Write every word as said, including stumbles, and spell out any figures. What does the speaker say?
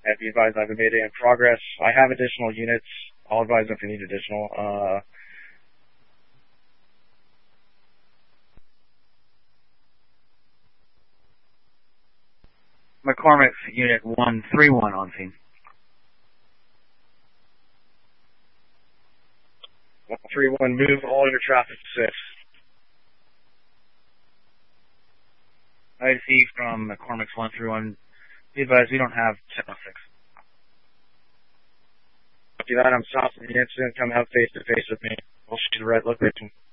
And be advised I have a mayday in progress. I have additional units. I'll advise if you need additional. Uh, McCormick Unit one three one on scene. one three one, move all your traffic to six. I see from McCormick's one three one. Be advised we don't have ten oh six. Copy that. I'm south of the incident. Come out face to face with me. We'll shoot the red location.